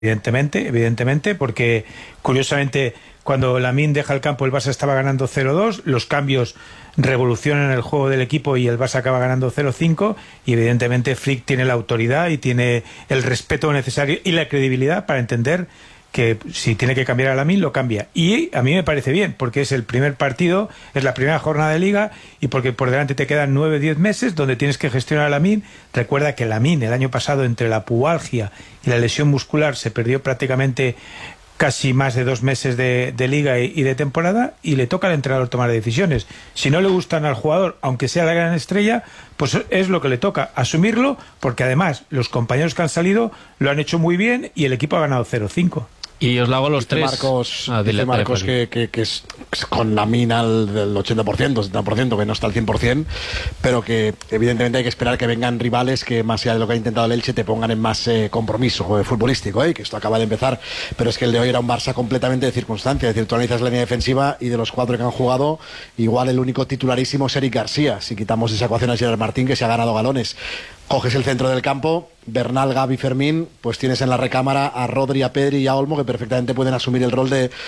Evidentemente, porque curiosamente cuando Lamine deja el campo el Barça estaba ganando 0-2, los cambios revolucionan el juego del equipo y el Barça acaba ganando 0-5 y evidentemente Flick tiene la autoridad y tiene el respeto necesario y la credibilidad para entender que si tiene que cambiar a Lamine lo cambia, y a mí me parece bien porque es el primer partido, es la primera jornada de liga y porque por delante te quedan 9-10 meses donde tienes que gestionar a Lamine. Recuerda que Lamine el año pasado entre la pubalgia y la lesión muscular se perdió prácticamente casi más de 2 meses de liga y de temporada, y le toca al entrenador tomar decisiones. Si no le gustan al jugador, aunque sea la gran estrella, pues es lo que le toca, asumirlo, porque además los compañeros que han salido lo han hecho muy bien y el equipo ha ganado 0-5. Y os la hago los tres. Dice Marcos que es con la mina del 80%, 70%, que no está al 100%, pero que evidentemente hay que esperar que vengan rivales que, más allá de lo que ha intentado el Elche, te pongan en más compromiso futbolístico, que esto acaba de empezar, pero es que el de hoy era un Barça completamente de circunstancia. Es decir, tú analizas la línea defensiva y de los 4 que han jugado, igual el único titularísimo es Eric García, si quitamos esa ecuación a Gerard Martín, que se ha ganado galones. Coges el centro del campo, Bernal, Gavi, Fermín, pues tienes en la recámara a Rodri, a Pedri y a Olmo, que perfectamente pueden asumir el rol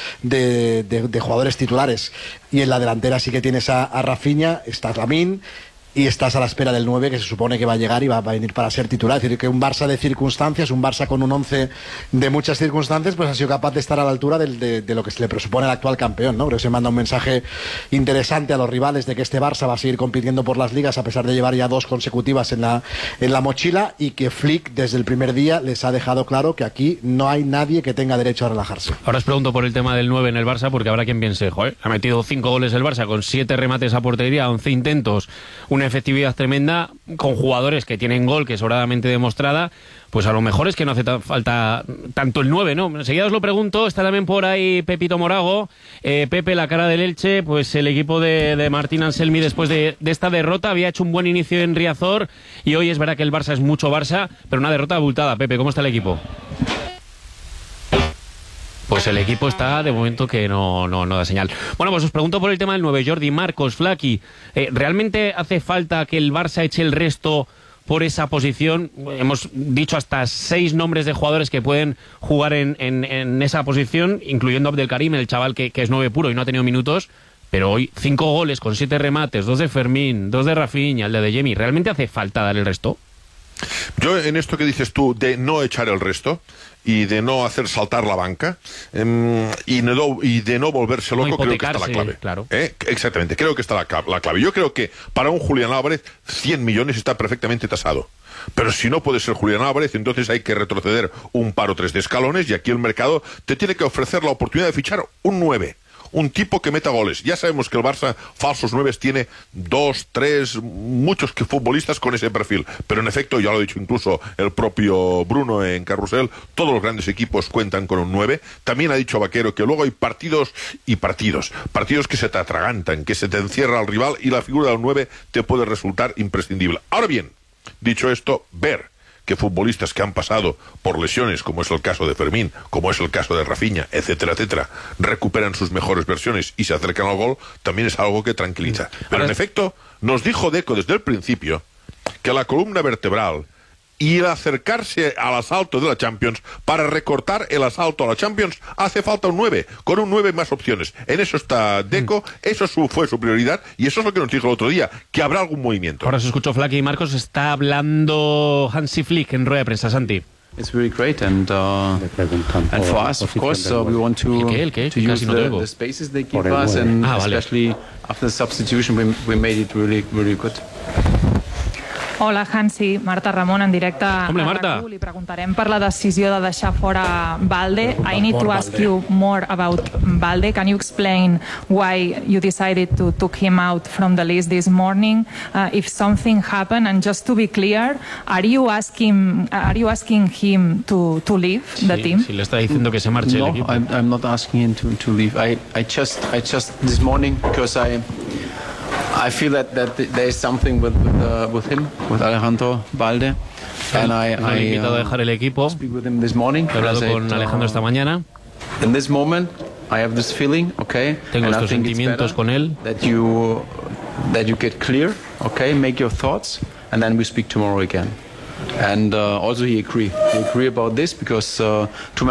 de jugadores titulares. Y en la delantera sí que tienes a Rafinha, está Lamine, y estás a la espera del 9, que se supone que va a llegar y va a venir para ser titular. Es decir, que un Barça de circunstancias, un Barça con un 11 de muchas circunstancias, pues ha sido capaz de estar a la altura de lo que se le presupone al actual campeón, ¿no? Creo que se manda un mensaje interesante a los rivales de que este Barça va a seguir compitiendo por las ligas a pesar de llevar ya 2 consecutivas en la mochila, y que Flick desde el primer día les ha dejado claro que aquí no hay nadie que tenga derecho a relajarse. Ahora os pregunto por el tema del 9 en el Barça, porque habrá quien piense, joder, ha metido 5 goles el Barça con 7 remates a portería, 11 intentos, una efectividad tremenda, con jugadores que tienen gol, que es sobradamente demostrada. Pues a lo mejor es que no hace falta tanto el 9, ¿no? Enseguida os lo pregunto. Está también por ahí Pepito Morago. Pepe, la cara del Elche, pues el equipo de Martín Anselmi después de esta derrota había hecho un buen inicio en Riazor y hoy es verdad que el Barça es mucho Barça, pero una derrota abultada. Pepe, ¿cómo está el equipo? Pues el equipo está de momento que no da señal. Bueno, pues os pregunto por el tema del 9, Jordi, Marcos, Flaki. ¿Realmente hace falta que el Barça eche el resto por esa posición? Hemos dicho hasta 6 nombres de jugadores que pueden jugar en esa posición, incluyendo Abdelkarim, el chaval que es 9 puro y no ha tenido minutos. Pero hoy 5 goles con 7 remates, 2 de Fermín, 2 de Rafinha, el de Jemi. ¿Realmente hace falta dar el resto? Yo, en esto que dices tú de no echar el resto y de no hacer saltar la banca y de no volverse loco, creo que está la clave. Claro. Exactamente, creo que está la clave. Yo creo que para un Julián Álvarez 100 millones está perfectamente tasado. Pero si no puede ser Julián Álvarez, entonces hay que retroceder un par o 3 de escalones, y aquí el mercado te tiene que ofrecer la oportunidad de fichar un 9. Un tipo que meta goles. Ya sabemos que el Barça, falsos 9, tiene 2, 3, muchos futbolistas con ese perfil. Pero en efecto, ya lo ha dicho incluso el propio Bruno en Carrusel, todos los grandes equipos cuentan con un 9. También ha dicho Vaquero que luego hay partidos y partidos. Partidos que se te atragantan, que se te encierra al rival, y la figura del 9 te puede resultar imprescindible. Ahora bien, dicho esto, ver que futbolistas que han pasado por lesiones, como es el caso de Fermín, como es el caso de Rafinha, etcétera, etcétera, recuperan sus mejores versiones y se acercan al gol, también es algo que tranquiliza. Pero en efecto, nos dijo Deco desde el principio que la columna vertebral y el acercarse al asalto de la Champions, para recortar el asalto a la Champions, hace falta un 9, con un 9 más opciones. En eso está Deco, eso fue su prioridad, y eso es lo que nos dijo el otro día, que habrá algún movimiento. Ahora se escuchó Flaki y Marcos, está hablando Hansi Flick en rueda de prensa. Santi. It's really great, and for us, of course, we want to use the spaces they give us, and especially after the substitution, we made it really, really good. Hola, Hansi. Marta Ramon, en directe a Marta. RAC1. Li preguntarem per la decisió de deixar fora Balde. I need to ask you more about Balde. Can you explain why you decided to took him out from the list this morning? If something happened, and just to be clear, are you asking him to leave the team? Sí, le está diciendo que se marche el equipo. No, I'm not asking him to leave. I just this morning, because I feel that there is something with him, with Alejandro Balde, and I invitado a dejar el equipo. Speak with him this morning. He hablado con Alejandro esta mañana. In this moment, I have this feeling, okay. Tengo estos sentimientos con él. That you get clear, okay. Make your thoughts, and then we speak tomorrow again. And also he agree about this because too